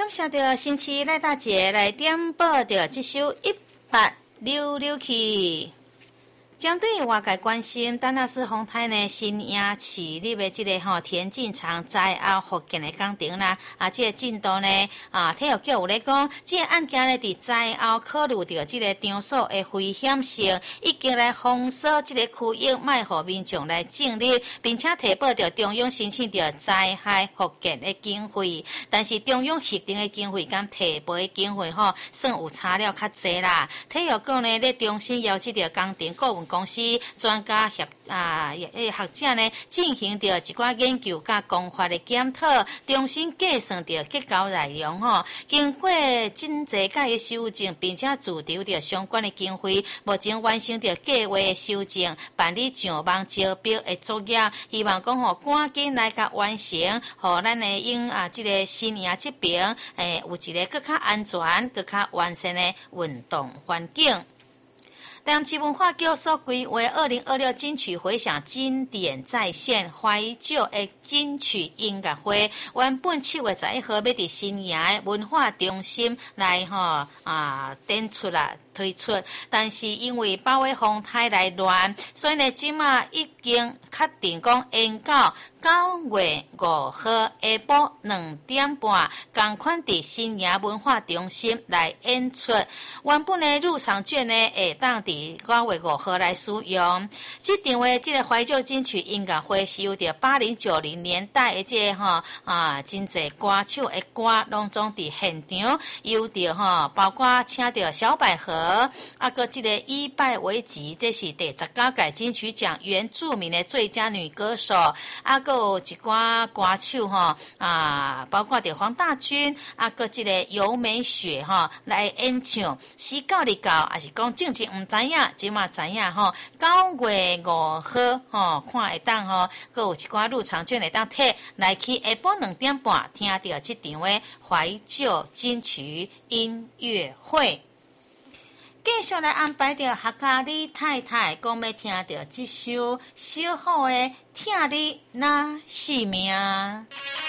感谢着新市赖大姐来点播着这首《100溜去》。针对外界关心丹纳斯风台呢新营市立的这个田径场灾后复建的工程啦，这个进度呢体育局有咧讲，这个案件呢伫灾后考虑到这个场所的危险性，已经来封锁这个区域，卖互民众来进入，并且提报着中央申请着灾害复建的经费，但是中央核定的经费跟提报的经费算有差了较济啦。体育局呢咧重新邀请着工程顾问公司专家学者呢进行着一寡研究甲公法的检讨，重新计算着结构内容经过真济届的修正，并且自筹着相关的经费，目前完成着计划的修正，办理上网招标的作业，希望讲赶紧来甲完成，互咱的这个新营这边有一个更较安全、更较完善的运动环境。台市文化局所规划2026金曲回响经典再现怀旧的金曲音乐会，原本7月11號要伫新营的文化中心来展出推出，但是因为包围风台来乱，所以呢，今仔已经确定讲延到9月5號下晡2點半，同款伫新營文化中心來演出。原本的入場券呢，會當伫9月5號來使用。這場的這個懷舊金曲音樂會是由着80、90年代的這個真濟歌手的歌，攏總伫現場，有着包括請着小百合。個這個以拜為吉，這是第19屆金曲獎原住民的最佳女歌手。個有一寡歌手包括着黃大軍，個這個尤美雪來演唱。時到哩到，也是講正經唔知影，即嘛知影9月5號看會當個有一寡入場券會當摕來去下晡2點半聽到這場的懷舊金曲音樂會。繼續來安排着客家李太太講要聽到這首小好的聽你那是命。